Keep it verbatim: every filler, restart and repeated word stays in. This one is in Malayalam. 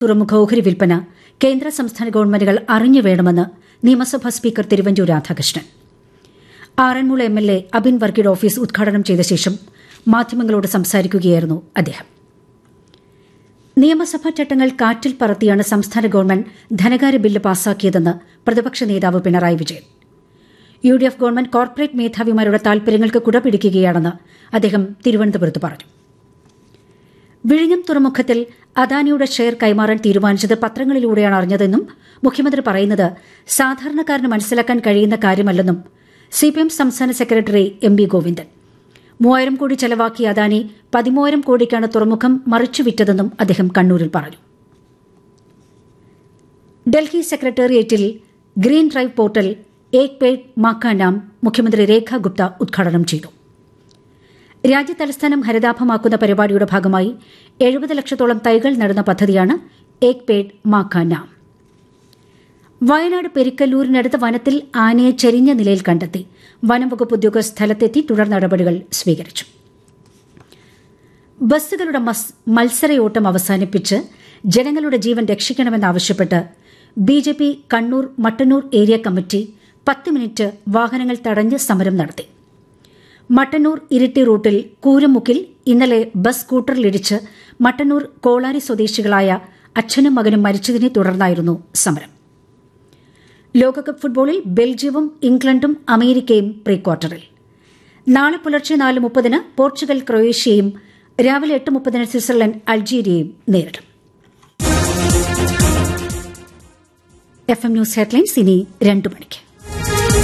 തുറമുഖ ഓഹരി വിൽപ്പന കേന്ദ്ര സംസ്ഥാന ഗവൺമെന്റുകൾ അറിഞ്ഞു വേണമെന്ന് നിയമസഭാ speaker Thiruvanchoor Radhakrishnan. Aranmula M L A Abin വർഗീയുടെ office ഉദ്ഘാടനം ചെയ്ത ശേഷം മാധ്യമങ്ങളോട് സംസാരിക്കുകയായിരുന്നു അദ്ദേഹം. നിയമസഭാ ചട്ടങ്ങൾ കാറ്റിൽ പറത്തിയാണ് സംസ്ഥാന ഗവൺമെന്റ് ധനകാര്യ ബില്ല് പാസാക്കിയതെന്ന് പ്രതിപക്ഷ നേതാവ് Pinarayi Vijayan. U D F government corporate മേധാവിമാരുടെ താൽപര്യങ്ങൾക്ക് കുടപിടിക്കുകയാണെന്ന് അദ്ദേഹം തിരുവനന്തപുരത്ത് പറഞ്ഞു. വിഴിഞ്ഞം തുറമുഖത്തിൽ അദാനിയുടെ ഷെയർ കൈമാറാൻ തീരുമാനിച്ചത് പത്രങ്ങളിലൂടെയാണ് അറിഞ്ഞതെന്നും മുഖ്യമന്ത്രി പറയുന്നത് സാധാരണക്കാരന് മനസ്സിലാക്കാൻ കഴിയുന്ന കാര്യമല്ലെന്നും സിപിഎം സംസ്ഥാന സെക്രട്ടറി എം വി ഗോവിന്ദൻ. മൂവായിരം കോടി ചെലവാക്കിയ അദാനി പതിമൂവായിരം കോടിക്കാണ് തുറമുഖം മറിച്ചുവിറ്റതെന്നും അദ്ദേഹം കണ്ണൂരിൽ പറഞ്ഞു. ഡൽഹി സെക്രട്ടേറിയറ്റിൽ ഗ്രീൻ ഡ്രൈവ് പോർട്ടൽ ഏക് പേഡ് മാ കാ നാം മുഖ്യമന്ത്രി രേഖ ഗുപ്ത ഉദ്ഘാടനം ചെയ്തു. രാജ്യതലസ്ഥാനം ഹരിതാഭമാക്കുന്ന പരിപാടിയുടെ ഭാഗമായി എഴുപത് ലക്ഷത്തോളം തൈകൾ നടുന്ന പദ്ധതിയാണ് ഏക് പേഡ് മാ കാ നാം. വയനാട് പെരിക്കല്ലൂരിനടുത്ത വനത്തിൽ ആനയെ ചെരിഞ്ഞ നിലയിൽ കണ്ടെത്തി. വനംവകുപ്പ് ഉദ്യോഗസ്ഥർ സ്ഥലത്തെത്തി തുടർ നടപടികൾ സ്വീകരിച്ചു. ബസ്സുകളുടെ മത്സരയോട്ടം അവസാനിപ്പിച്ച് ജനങ്ങളുടെ ജീവൻ രക്ഷിക്കണമെന്നാവശ്യപ്പെട്ട് B J P Kannur Mattannur area committee പത്ത് മിനിറ്റ് വാഹനങ്ങൾ തടഞ്ഞ് സമരം നടത്തി. മട്ടന്നൂർ ഇരിട്ടി റൂട്ടിൽ കൂരമുക്കിൽ ഇന്നലെ ബസ് സ്കൂട്ടറിലിടിച്ച് മട്ടന്നൂർ കോളാരി സ്വദേശികളായ അച്ഛനും മകനും മരിച്ചതിനെ തുടർന്നായിരുന്നു സമരം. ലോകകപ്പ് ഫുട്ബോളിൽ ബെൽജിയവും ഇംഗ്ലണ്ടും അമേരിക്കയും പ്രീ ക്വാർട്ടറിൽ. നാളെ പുലർച്ചെ നാല് മുപ്പതിന് പോർച്ചുഗൽ ക്രൊയേഷ്യയും രാവിലെ എട്ട് മുപ്പതിന് സ്വിറ്റ്സർലൻഡ് അൾജീരിയയും നേരിടും. എഫ് എം ന്യൂസ് ഹെഡ്ലൈൻസ് ഇനി രണ്ടു മണിക്ക്.